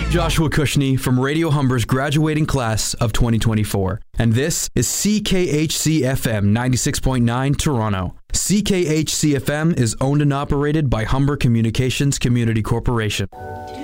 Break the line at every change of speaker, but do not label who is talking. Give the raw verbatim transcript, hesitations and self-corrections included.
Joshua Cushney from Radio Humber's graduating class of twenty twenty-four. And this is C K H C F M ninety-six point nine Toronto. C K H C F M is owned and operated by Humber Communications Community Corporation.